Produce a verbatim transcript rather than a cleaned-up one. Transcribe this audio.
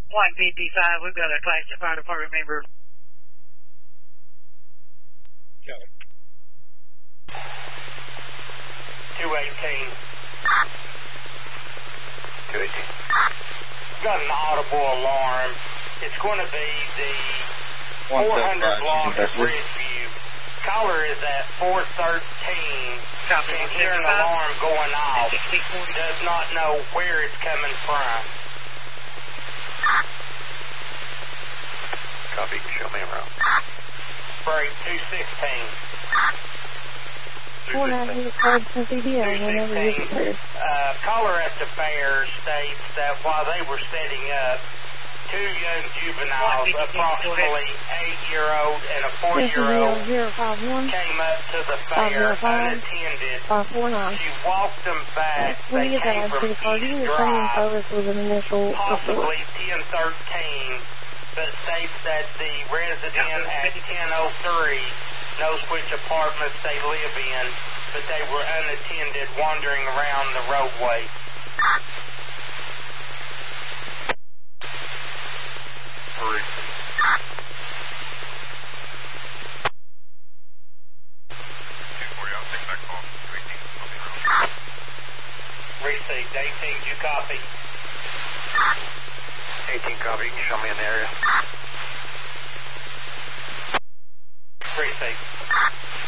one fifty-five, we've got a Claxton Fire Department member. Got it. two eighteen. two eighteen. Got an audible alarm. It's going to be the four hundred block of Bridgeview. Caller is at four thirteen. Can hear an alarm going off. Does not know where it's coming from. Copy. Show me around. Break two sixteen. four ninety code to C B L whenever you get Uh, caller at the fair states that while they were setting up, two young juveniles, approximately eight-year-old and a four-year-old, came up to the fair unattended. She walked them back. They came from East Drive, possibly ten thirteen, but states that the resident at ten oh three knows which apartments they live in, but they were unattended, wandering around the roadway. Hurry. two forty, I'll take that call. eighteen, I'll be around. Received. eighteen, you copy? eighteen, copy. You can show me in the area. Received.